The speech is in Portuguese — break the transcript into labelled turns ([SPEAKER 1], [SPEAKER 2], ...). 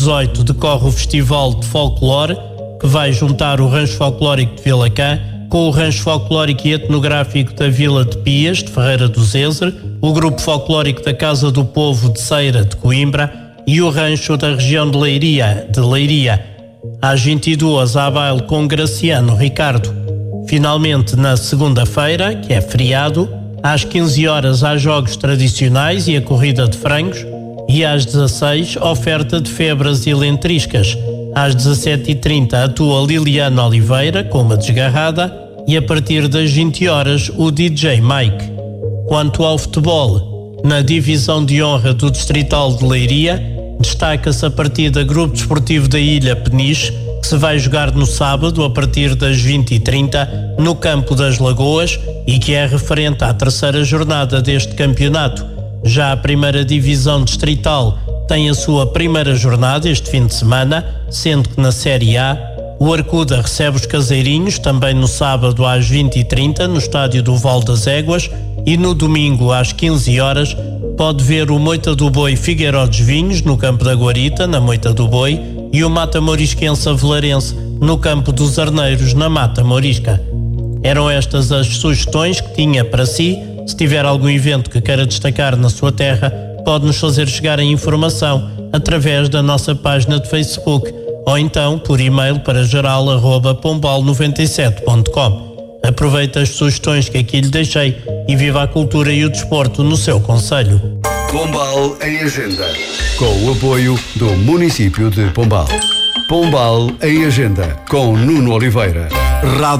[SPEAKER 1] 18 decorre o Festival de Folclore, que vai juntar o Rancho Folclórico de Vilacã com o Rancho Folclórico e Etnográfico da Vila de Pias, de Ferreira do Zezer, o Grupo Folclórico da Casa do Povo de Ceira, de Coimbra, e o Rancho da região de Leiria. Às 22 há baile com Graciano Ricardo. Finalmente, na segunda-feira, que é feriado, às 15 horas há jogos tradicionais e a corrida de frangos, e às 16 oferta de febras e lentriscas. Às 17h30 atua Liliana Oliveira com uma desgarrada e a partir das 20 horas o DJ Mike. Quanto ao futebol, na divisão de honra do Distrital de Leiria, destaca-se a partida Grupo Desportivo da Ilha Peniche, que se vai jogar no sábado a partir das 20h30 no Campo das Lagoas e que é referente à terceira jornada deste campeonato. Já a primeira divisão distrital tem a sua primeira jornada este fim de semana, sendo que na Série A o Arcuda recebe os Caseirinhos também no sábado às 20h30 no estádio do Val das Éguas e no domingo às 15 horas pode ver o Moita do Boi Figueiró dos Vinhos no Campo da Guarita, na Moita do Boi, e o Mata Morisquense Avelarense no Campo dos Arneiros, na Mata Morisca. Eram estas as sugestões que tinha para si. Se tiver algum evento que queira destacar na sua terra, pode-nos fazer chegar a informação através da nossa página de Facebook ou então por e-mail para geral@pombal97.com. Aproveite as sugestões que aqui lhe deixei e viva a cultura e o desporto no seu concelho.
[SPEAKER 2] Pombal em Agenda, com o apoio do município de Pombal. Pombal em Agenda, com Nuno Oliveira. Rádio